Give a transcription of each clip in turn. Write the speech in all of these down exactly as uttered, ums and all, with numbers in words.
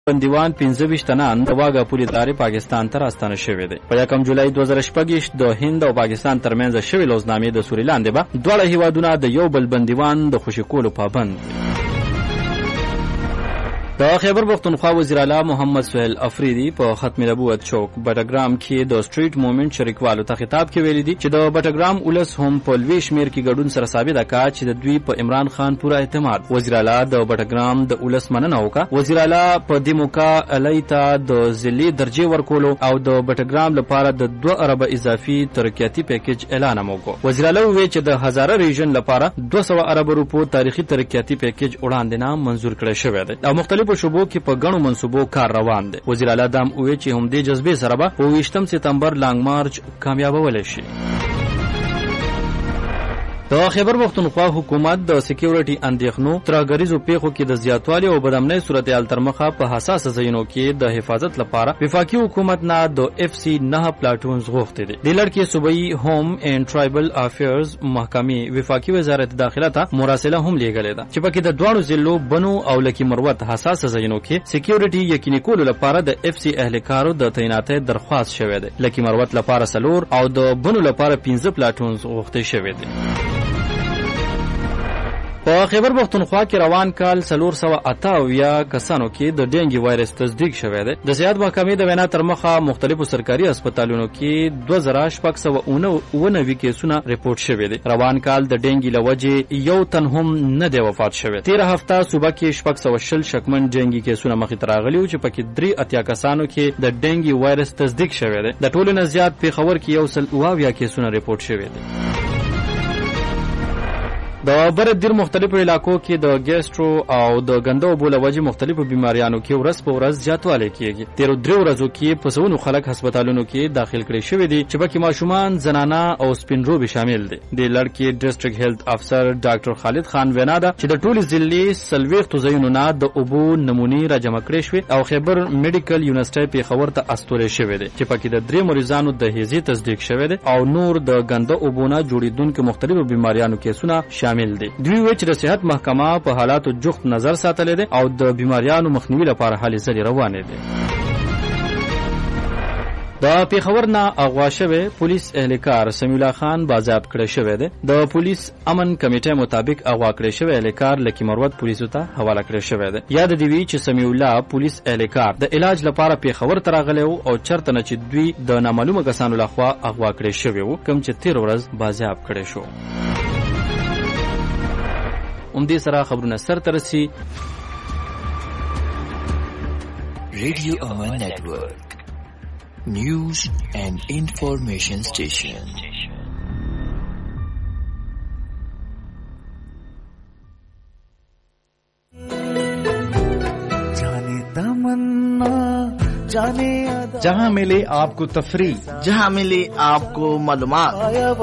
بندیوان پنځه ویشت تنان د واګه پولې لارې پاکستان ته راستانه شوي دي. په یکم جولای دوه زره شپږ د هند او پاکستان ترمنځ شوې لوزنامې د سوري لاندې به دواړه هیوادونه د یو بل بندیوان د خوشي کولو پابند دي. د خیبر پختونخوا وزیر اعلی محمد سهیل افریدي په ختم نبوت چوک بټګرام کې د سټریټ موومېنټ شریکوالو ته خطاب کې ویلي دي چې د بټګرام ولس هم په لوی شمیر کې ګډون سره ثابت کړه چې د دوی په عمران خان پوره اعتماد. وزیر اعلی د بټګرام د ولس مننه وکړه. وزیر اعلی په دې موقع الی ته د ضلعي درجه ورکولو او د بټګرام لپاره د دوه اربه اضافي ترقیاتي پیکیج اعلان وکړ. وزیر اعلی وویل چې د هزاره ریجن لپاره دوه سوه اربه روپو تاریخي ترقیاتي پیکیج وړاندې منظور کړی شوی دی او مختلف په شوبو کې په غنو منصوبو کار روان دي. وزیر اعلی دام وویل چې هم دې جذبې سره به په ویشتم سپتمبر لانګ مارچ کامیابول شي. د خیبر پختونخوا حکومت د سکیورټي اندېښنو ترهګریزو پیښو کې د زیاتوالي او بدامنۍ صورتحال تر مخه په حساسه ځایونو کې د حفاظت لپاره وفاقي حکومت نه د اف سی نه پلاټونز غوښتي دي. د لړ کې صوبایي هوم اینڈ ټرایبل افیرز محکمې وفاقي وزارت داخله ته مراسله هم لیږلې ده چې پکې د دواړو ضلعو بنو او لکی مروت حساسه ځایونو کې سکیورټي یقیني کولو لپاره د اف سی اهلکارو د تعیناتۍ درخواست شوی دی. لکی مروت لپاره سلور او د بنو لپاره پنځه پلاټونز غوښتي شوی دي. په خیبر پختونخوا کې روان کال څلور سوه اته اویا کسانو کې د ډینګي وایرس تصدیق شوی دی. د صحت محکمې د وینا تر مخه مختلفو سرکاري هسپتالونو کې دوه زره شپږ سوه اووه نوي کیسونه ریپورټ شوي دي. روان کال د ډینګي له وجې یو تن هم نه دی وفات شوی. تیره هفته صوبه کې شپږ سوه شل شکمن ډینګي کیسونه مخې ته راغلي وو چې پکې درې اتیا کسانو کې د ډینګي وایرس تصدیق شوی دی. د ټولو نه زیات پېښور کې یو سل اوه اویا کیسونه ریپورټ شوي دي. د بر دیر مختلفو علاقو کې د ګیسټرو او د ګنده اوبو له وجې مختلفو بیماریانو کې ورځ په ورځ زیاتوالی کیږي. تیرو درې ورځو کې په سوونو خلک هسپتالونو کې داخل کړي شوي دي چې پکې ماشومان، زنانه او سپینروبي شامل دي. د لړ کې ډسټرکټ هیلث افسر ډاکټر خالد خان وینا ده چې د ټولې ضلعې څلوېښتو ځایونو نه د اوبو نمونې راجمع کړې شوې او خیبر میډیکل یونیورسټۍ پېښور ته استولی شوی دی چې پکې د درې مریضانو د هیزې تصدیق شوی دی او نور د ګنده اوبو نه جوړېدونکو مختلفو بیماریانو کیسونه شامل دي. دوی وایي چې د صحت محکمه په حالاتو جخت نظر ساتلی دی او د بیماریانو مخنیوي لپاره هلې ځلې روانې دي. د پېښور نه اغوا شوی پولیس اهلکار سمیع الله خان بازیاب کړی شوی دی. د پولیس امن کمیټې مطابق اغوا کړی شوی اهلکار لکی مروت پولیسو ته حواله کړی شوی دی. یاد دی وی چې سمیع الله پولیس اهلکار د علاج لپاره پېښور ته راغلی و او چرته نه چې دوی د نامعلومه کسانو لخوا اغوا کړی شوی و کوم چې تېره ورځ بازیاب کړی شو. اومدې سره خبرونه سر ته رسي. ریډیو امان نیټورک نیوز اینڈ انفارمیشن سٹیشن. जाने तमन्ना जाने जहां मिले आपको तफरीह, जहां मिले आपको मालूमात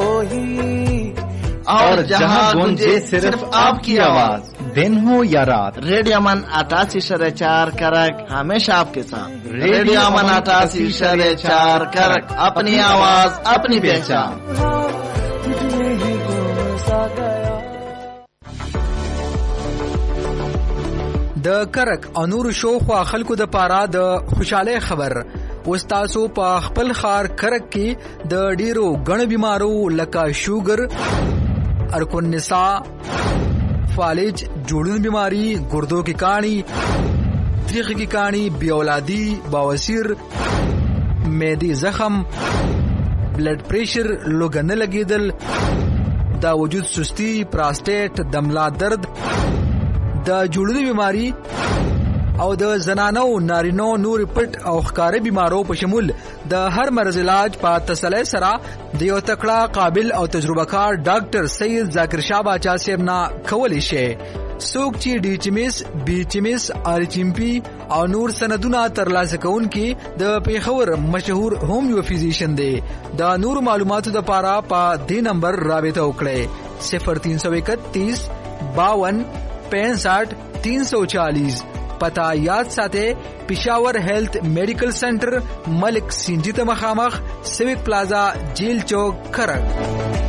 और जहां गूंजे सिर्फ आपकी आवाज, दिन हो या रात, रेडियो मन अठासी शरे चार करक हमेशा आपके साथ. रेडियो मन अठासी शरे चार करक अपनी आवाज अपनी पहचान. د کرک انور شو خو خلکو د پاره د خوشاله خبر. استاسو په خپل خار کرک کې د ډیرو غن بیمارو لکه شوګر، ارکون نساء، فالج، جوړون بیماری، ګردو کی کانی، تریخ کی کانی، بی اولادی، باوسیر، میدی زخم، بلڈ پریشر، لوګن لګیدل، دا وجود سستی، پراسټیټ، دملا درد، دا جوړون بیماری او د زنانو نارینو نور پټ او ښکارې بیمارو په شمول د هر مرض علاج په تسلی سره د یو تکړه قابل او تجربه کار ډاکټر سید ذاکر شاه باچا صاحب نه کولی شي. څوک چې ډي چیمس، بي چیمس، آر چیمپي او نور سندونه ترلاسه کوونکي د پېښور مشهور هومیو فزیشن دی. د نور معلوماتو لپاره په دې نمبر رابطه وکړئ صفر تین سو اکتیس باون پینسٹھ تین سو چالیس. پتا یاد ساته پشاور هیلث میډیکل سنټر ملک سینجی ته مخامخ سیوک پلازا جیل چوک کرک.